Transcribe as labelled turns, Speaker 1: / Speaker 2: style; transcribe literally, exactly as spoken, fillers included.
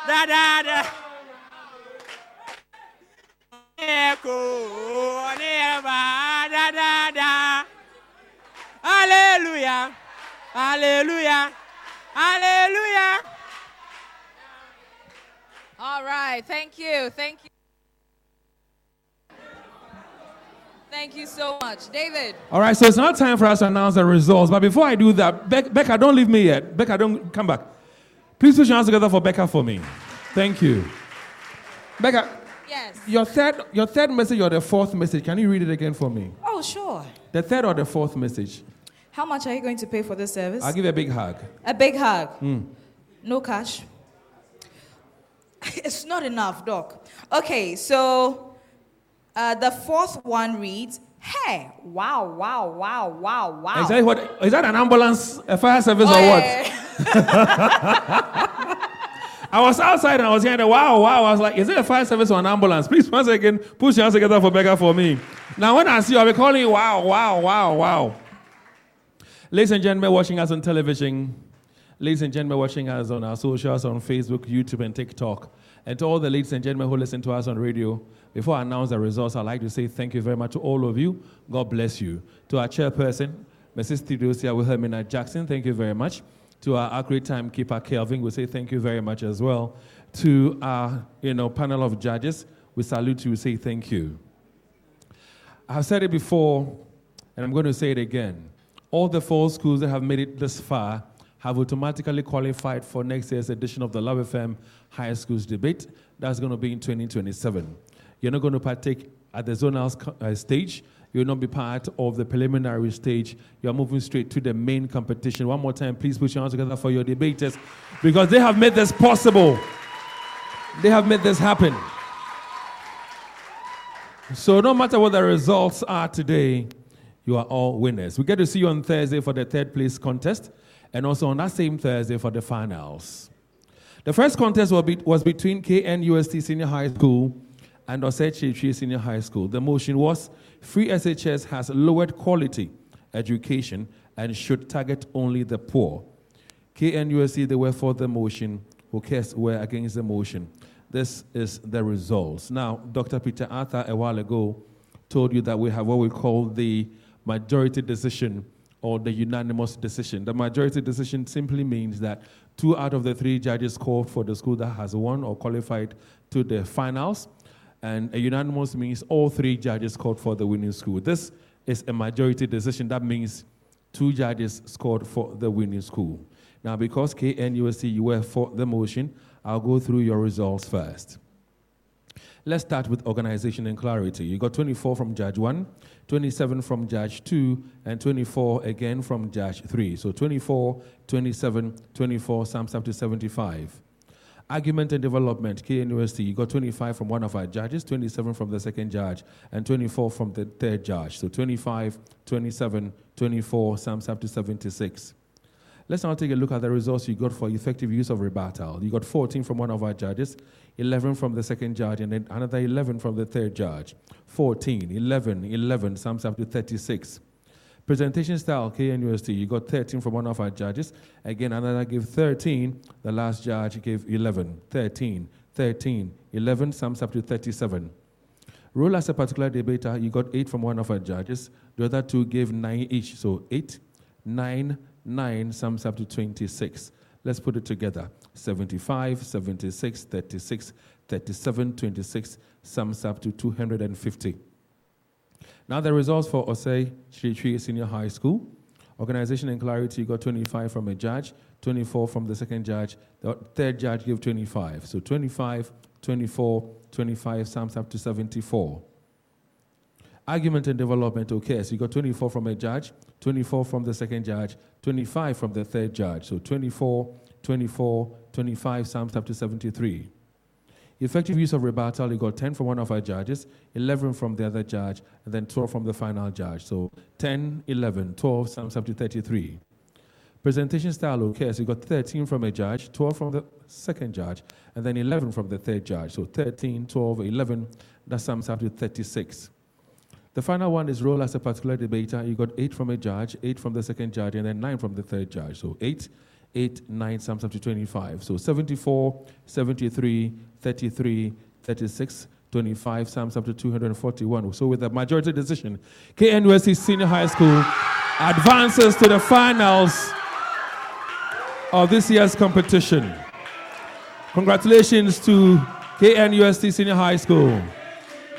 Speaker 1: Da da da. Echo, never, da da da. Hallelujah. Hallelujah. Hallelujah.
Speaker 2: All right. Thank you. Thank you. Thank you so much. David.
Speaker 3: All right, so it's now time for us to announce the results. But before I do that, Be- Becca, don't leave me yet. Becca, don't come back. Please put your hands together for Becca for me. Thank you. Becca.
Speaker 2: Yes.
Speaker 3: Your third, your third message or the fourth message, can you read it again for me?
Speaker 2: Oh, sure.
Speaker 3: The third or the fourth message?
Speaker 2: How much are you going to pay for this service?
Speaker 3: I'll give you a big hug.
Speaker 2: A big hug?
Speaker 3: Mm.
Speaker 2: No cash? It's not enough, Doc. Okay, so uh, the fourth one reads, hey, wow, wow, wow, wow, wow.
Speaker 3: Is that, what, is that an ambulance, a fire service,
Speaker 2: oh,
Speaker 3: or what?
Speaker 2: Yeah.
Speaker 3: I was outside and I was hearing the wow, wow. I was like, is it a fire service or an ambulance? Please, once again, push your hands together for Becca for me. Now, when I see you, I'll be calling you wow, wow, wow, wow. Ladies and gentlemen watching us on television, ladies and gentlemen watching us on our socials, on Facebook, YouTube, and TikTok, and to all the ladies and gentlemen who listen to us on radio, before I announce the results, I'd like to say thank you very much to all of you. God bless you. To our chairperson, Missus Theodosia Wilhelmina Jackson, thank you very much. To our accurate timekeeper, Kelvin, we say thank you very much as well. To our you know, panel of judges, we salute you, we say thank you. I've said it before, and I'm going to say it again. All the four schools that have made it this far have automatically qualified for next year's edition of the Love F M High Schools Debate. That's going to be in twenty twenty-seven. You're not going to partake at the zonal uh, stage. You'll not be part of the preliminary stage. You're moving straight to the main competition. One more time, please put your hands together for your debaters, because they have made this possible. They have made this happen. So no matter what the results are today, you are all winners. We get to see you on Thursday for the third place contest, and also on that same Thursday for the finals. The first contest was, be, was between K N U S T Senior High School and Osei Chirchir Senior High School. The motion was, Free S H S has lowered quality education and should target only the poor. K N U S T, they were for the motion. Who cares, were against the motion. This is the results. Now, Doctor Peter Arthur a while ago told you that we have what we call the majority decision or the unanimous decision. The majority decision simply means that two out of the three judges called for the school that has won or qualified to the finals. And a unanimous means all three judges scored for the winning school. This is a majority decision. That means two judges scored for the winning school. Now, because K N U S T, you were for the motion, I'll go through your results first. Let's start with organization and clarity. You got twenty-four from Judge one, twenty-seven from Judge two, and twenty-four again from Judge three. So twenty-four, twenty-seven, twenty-four, sums up to seventy-five. Argument and development, K N U S T, you got twenty-five from one of our judges, twenty-seven from the second judge, and twenty-four from the third judge. So twenty-five, twenty-seven, twenty-four, sums up to seventy-six. Let's now take a look at the results you got for effective use of rebuttal. You got fourteen from one of our judges, eleven from the second judge, and then another eleven from the third judge. fourteen, eleven, eleven, sums up to thirty-six. Presentation style, K N U S T, you got thirteen from one of our judges. Again, another gave thirteen. The last judge gave eleven. thirteen, thirteen, eleven, sums up to thirty-seven. Role as a particular debater, you got eight from one of our judges. The other two gave nine each. So eight, nine, nine, sums up to twenty-six. Let's put it together. seventy-five, seventy-six, thirty-six, thirty-seven, twenty-six, sums up to two hundred fifty. Now the results for Osei Chirchir Senior High School. Organization and clarity, you got twenty-five from a judge, twenty-four from the second judge. The third judge gave twenty-five. So twenty-five, twenty-four, twenty-five, sums up to seventy-four. Argument and development, okay, so you got twenty-four from a judge, twenty-four from the second judge, twenty-five from the third judge. So twenty-four, twenty-four, twenty-five, sums up to seventy-three. Effective use of rebuttal, you got ten from one of our judges, eleven from the other judge, and then twelve from the final judge. So ten, eleven, twelve, sums up to thirty-three. Presentation style, okay, so you got thirteen from a judge, twelve from the second judge, and then eleven from the third judge. So thirteen, twelve, eleven, that sums up to thirty-six. The final one is role as a particular debater. You got eight from a judge, eight from the second judge, and then nine from the third judge. So eight, eight, nine, Psalms up to twenty-five. So seventy-four, seventy-three, thirty-three, thirty-six, twenty-five, Psalms up to two hundred forty-one. So with a majority decision, K N U S T Senior High School advances to the finals of this year's competition. Congratulations to K N U S T Senior High School.